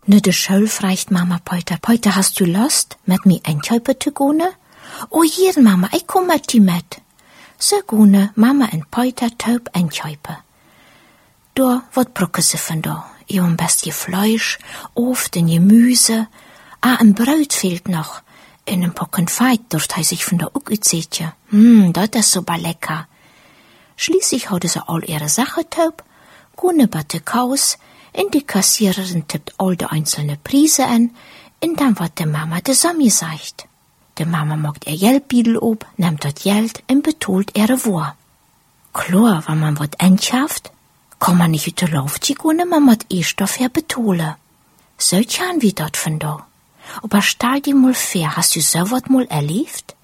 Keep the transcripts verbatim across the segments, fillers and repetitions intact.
Ne de Schul fragt Mama Peuter, Peuter, hast du Lust, mit mir einkaufen zu gehen? Oh, hier, Mama, ich komm mit dir mit. So gehen Mama und Peuter taub einkaufen. Da, wat brucken sie von da? Ja, am besten Fleisch, oft ein Gemüse, ah, ein Brot fehlt noch. In einem Pocken Feit, dort heiß ich von da auch gezählt. Hm, das ist super lecker. Schließlich haut sie all ihre Sachen taub, gehen bei der Kaus, und die Kassiererin tippt all die einzelne Preise an, und dann wird der Mama de Sammi sagt. Der Mama macht ihr Geldbüdel ob, nimmt das Geld und betont ihre Wohr. Klar, wenn man wat entschafft, kann man nicht über Lauf gehen, wenn man mit E-Stoff her betole. So kann wie dort von da. Aber stell dir mal vor, hast du so wat mal erlebt?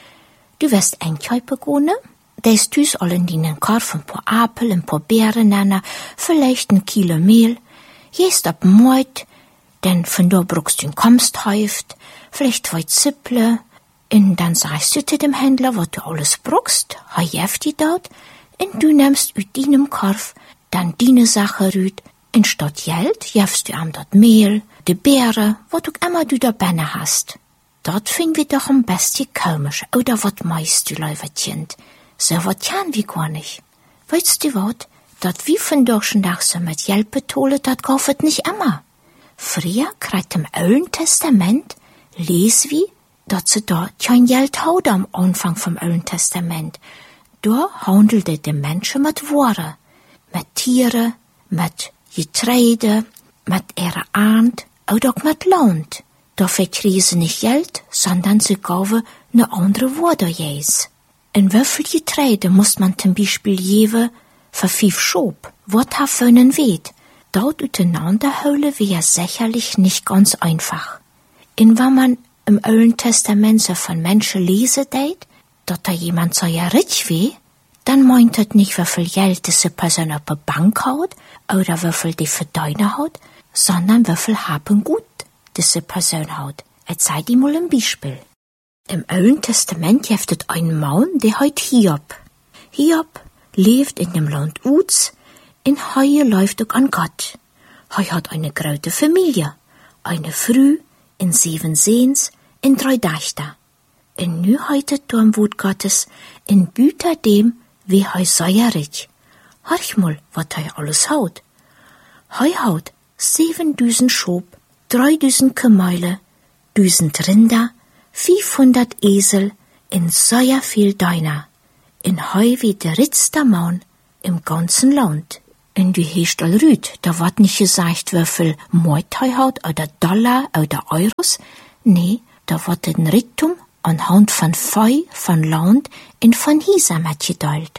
Du wirst einkaufen gehen, da ist tüs allen dienen Karf ein paar Apel, ein paar Beeren nennen, vielleicht ein Kilo Mehl, gehst ab Mord, denn von da brauchst du ein Kamsthäuft, vielleicht zwei Zipple, und dann sagst du zu dem Händler, was du alles brauchst, ha jeft die dort, und du nimmst ut deinem Karf dann deine Sache rüt, in statt Geld jefst du am dat Mehl, de Beere, wat auch immer du dabei hast. Dort finden wir doch am besten komisch, oder wat meist du, Leuwertchen? So wat kann wie gar nicht. Weißt du wat? Dat wie von Dorschendach so mit Geld betole, dat kaufet nicht immer. Früher kriegt im Alten Testament, les wie, dat se da kein Geld haut am Anfang vom Alten Testament. Da handelte de Menschen mit Ware, mit Tiere, mit Getreide, mit ihrer Ahnt oder auch mit Land. Da verkriegen sie nicht Geld, sondern sie gaven ne andere Ware jes. In wieviel Getreide muss man zum Beispiel jewe für fünf Schob, wat ha für einen Weet? Dort auseinanderholen wäre sicherlich nicht ganz einfach. Und wenn man im Alten Testament so von Menschen lesen deit, dass da jemand so ja rich weh, dann meint es nicht, wie viel Geld diese Person auf der Bank hat oder wie viel die Verdeine hat, sondern wie viel Haben gut diese Person hat. Jetzt sei die mal ein Beispiel. Im Alten Testament heftet ein Mann, der heißt Hiob. Hiob lebt in dem Land Uz, in Heue läuft auch an Gott. Heu hat eine große Familie, eine Frau, in sieben Sehns, in drei Dächter. In nu heute Turm Wut Gottes, in Büter dem, wie heu säuerig. Horch mal, wat heu alles haut. Heu haut sieben Düsen Schob, drei Düsen Kemäule, Düsend Rinder, fünfhundert Esel, in säuer viel Deiner. In heu wie der ritzter Mann im ganzen Land. In du hecht all rüt, da wird nicht gesagt, wie viel Mord heu haut, oder Dollar, oder Euros. Nee, da wird den Rittum anhand von Feu, von Land und von Hisa mitgeteilt.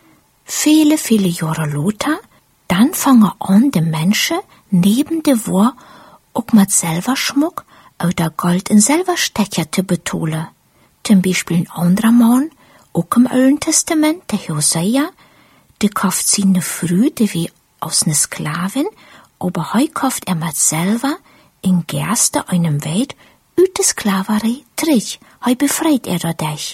Viele, viele Jahre später, dann fangen an, die Menschen neben der War auch mit Silberschmuck oder Gold in Silberstecher zu betonen. Zum Beispiel ein anderer Mann, auch im Alten Testament, der Hosea, der kauft seine Frau, die wie aus einer Sklavin, aber heu kauft er mit Silber in Gerste einem Welt ut der Sklaverei trich, heu befreit er dadurch.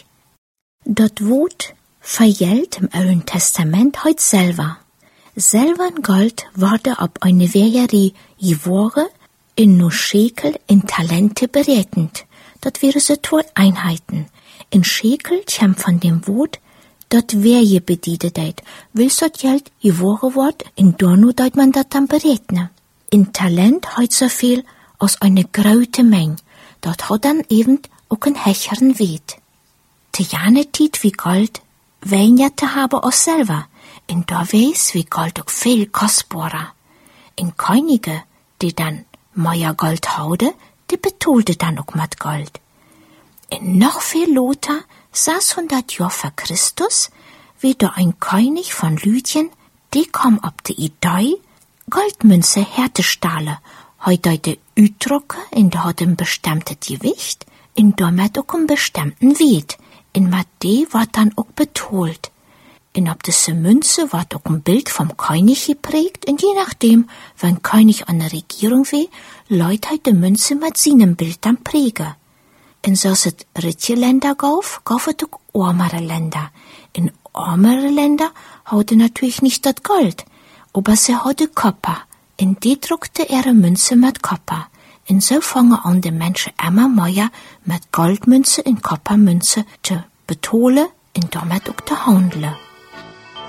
Dort Wut vergelt im Alten Testament heut selber. Silbern Gold wurde ab eine Währerie geworden, in nur Schekel in Talente berätend. Dort wäre so toll Einheiten. In Schekel kämpft von dem Wut, dort wer je bedient deit, will so Geld geworden wird, in Dorno deit man dat dann berätne. In Talent heut so viel aus eine graute Menge, dort hat dann eben auch ein hecheren Weet. Te jane tit wie Gold, weniger te haben aus selber, in da weiß wie Gold auch viel kostbarer. In Könige, die dann mehr Gold haude, die betolte dann auch mit Gold. In noch viel Lothar, sechshundert Jahre vor Christus, wie da ein König von Lydien, die kam ab die Idee, Goldmünze herzustellen, heute de Üdrucke, in der hat ein bestimmtes Gewicht, in damit auch einen bestimmten Wert, in mit de wird dann auch betont. In ab diese Münze wird auch ein Bild vom König geprägt, und je nachdem, wenn König an der Regierung will, Leute halt die Münze mit seinem Bild dann prägen. In so es reiche Länder gauf, gauf es auch armere Länder. In armere Länder haute natürlich nicht das Gold, aber sie hatte Kopper, En die druckte ihre Münze mit Kopper. En so fangen an de Menschen immer mehr mit Goldmünze en Koppermünze te betolen en damit ook te handelen.